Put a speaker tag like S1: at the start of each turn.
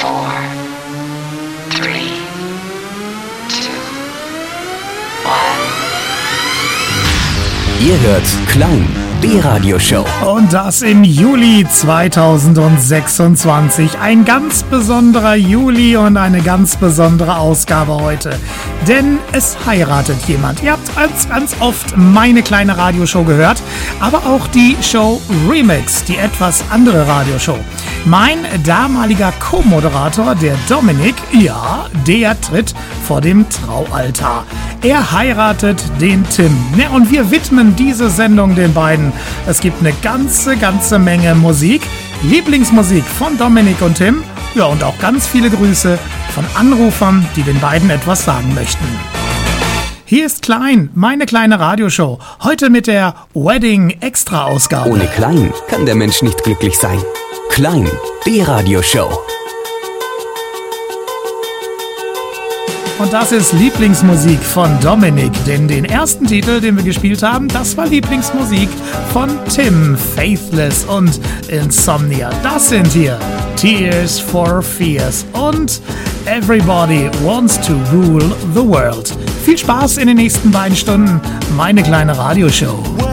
S1: 4, 3, 2, 1.
S2: Ihr hört Klein, die Radioshow.
S3: Und das im Juli 2026. Ein ganz besonderer Juli und eine ganz besondere Ausgabe heute. Denn es heiratet jemand. Ihr habt ganz oft meine kleine Radioshow gehört, aber auch die Show Remix, die etwas andere Radioshow. Mein damaliger Co-Moderator, der Dominik, ja, der tritt vor dem Traualtar. Er heiratet den Tim. Ja, und wir widmen diese Sendung den beiden. Es gibt eine ganze Menge Musik. Lieblingsmusik von Dominik und Tim. Ja, und auch ganz viele Grüße von Anrufern, die den beiden etwas sagen möchten. Hier ist Klein, meine kleine Radioshow. Heute mit der Wedding-Extra-Ausgabe.
S2: Ohne Klein kann der Mensch nicht glücklich sein. Klein, die Radioshow.
S3: Und das ist Lieblingsmusik von Dominik, denn den ersten Titel, den wir gespielt haben, das war Lieblingsmusik von Tim, Faithless und Insomnia. Das sind hier Tears for Fears und Everybody Wants to Rule the World. Viel Spaß in den nächsten beiden Stunden, meine kleine Radioshow.